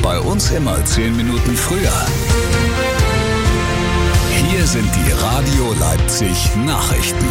Bei uns immer 10 Minuten früher. Hier sind die Radio Leipzig Nachrichten.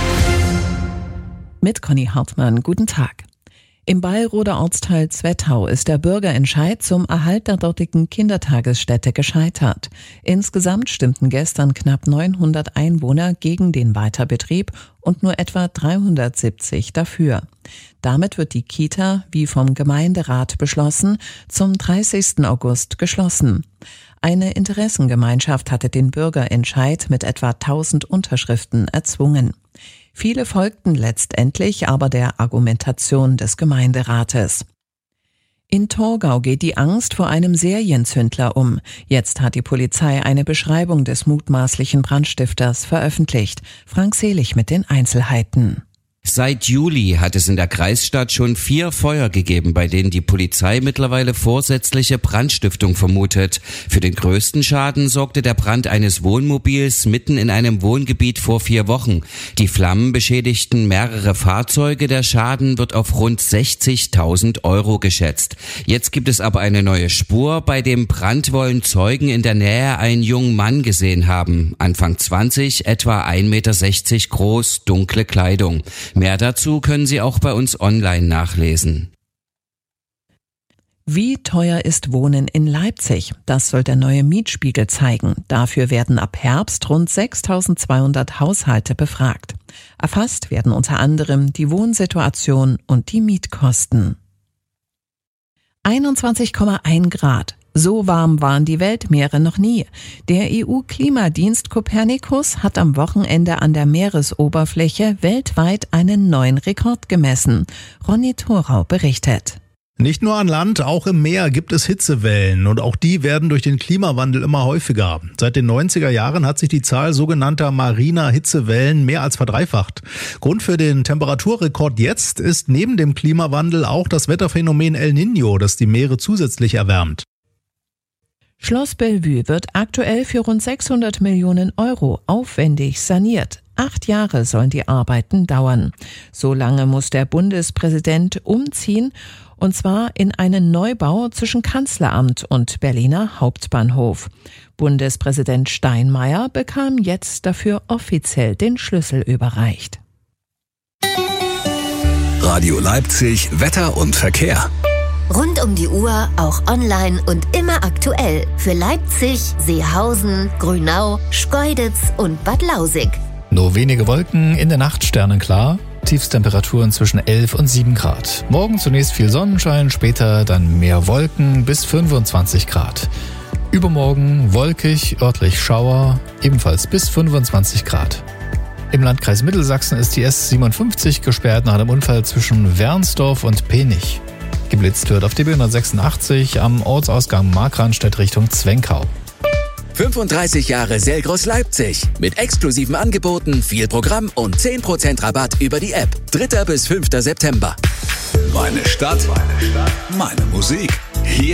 Mit Conny Hartmann, guten Tag. Im Ballroder Ortsteil Zwettau ist der Bürgerentscheid zum Erhalt der dortigen Kindertagesstätte gescheitert. Insgesamt stimmten gestern knapp 900 Einwohner gegen den Weiterbetrieb und nur etwa 370 dafür. Damit wird die Kita, wie vom Gemeinderat beschlossen, zum 30. August geschlossen. Eine Interessengemeinschaft hatte den Bürgerentscheid mit etwa 1000 Unterschriften erzwungen. Viele folgten letztendlich aber der Argumentation des Gemeinderates. In Torgau geht die Angst vor einem Serienzündler um. Jetzt hat die Polizei eine Beschreibung des mutmaßlichen Brandstifters veröffentlicht. Frank Selig mit den Einzelheiten. Seit Juli hat es in der Kreisstadt schon 4 Feuer gegeben, bei denen die Polizei mittlerweile vorsätzliche Brandstiftung vermutet. Für den größten Schaden sorgte der Brand eines Wohnmobils mitten in einem Wohngebiet vor 4 Wochen. Die Flammen beschädigten mehrere Fahrzeuge. Der Schaden wird auf rund 60.000 Euro geschätzt. Jetzt gibt es aber eine neue Spur. Bei dem Brand wollen Zeugen in der Nähe einen jungen Mann gesehen haben. Anfang 20, etwa 1,60 Meter groß, dunkle Kleidung. Mehr dazu können Sie auch bei uns online nachlesen. Wie teuer ist Wohnen in Leipzig? Das soll der neue Mietspiegel zeigen. Dafür werden ab Herbst rund 6.200 Haushalte befragt. Erfasst werden unter anderem die Wohnsituation und die Mietkosten. 21,1 Grad. So warm waren die Weltmeere noch nie. Der EU-Klimadienst Copernicus hat am Wochenende an der Meeresoberfläche weltweit einen neuen Rekord gemessen. Ronny Thorau berichtet. Nicht nur an Land, auch im Meer gibt es Hitzewellen und auch die werden durch den Klimawandel immer häufiger. Seit den 90er Jahren hat sich die Zahl sogenannter mariner Hitzewellen mehr als verdreifacht. Grund für den Temperaturrekord jetzt ist neben dem Klimawandel auch das Wetterphänomen El Niño, das die Meere zusätzlich erwärmt. Schloss Bellevue wird aktuell für rund 600 Millionen Euro aufwendig saniert. 8 Jahre sollen die Arbeiten dauern. So lange muss der Bundespräsident umziehen, und zwar in einen Neubau zwischen Kanzleramt und Berliner Hauptbahnhof. Bundespräsident Steinmeier bekam jetzt dafür offiziell den Schlüssel überreicht. Radio Leipzig, Wetter und Verkehr. Rund um die Uhr, auch online und immer aktuell. Für Leipzig, Seehausen, Grünau, Schkeuditz und Bad Lausig. Nur wenige Wolken, in der Nacht sternenklar. Tiefstemperaturen zwischen 11 und 7 Grad. Morgen zunächst viel Sonnenschein, später dann mehr Wolken bis 25 Grad. Übermorgen wolkig, örtlich Schauer, ebenfalls bis 25 Grad. Im Landkreis Mittelsachsen ist die S57 gesperrt nach einem Unfall zwischen Wernsdorf und Penich. Geblitzt wird auf DB 186 am Ortsausgang Markranstädt Richtung Zwenkau. 35 Jahre Selgros Leipzig. Mit exklusiven Angeboten, viel Programm und 10% Rabatt über die App. 3. bis 5. September. Meine Stadt, meine Musik. Hier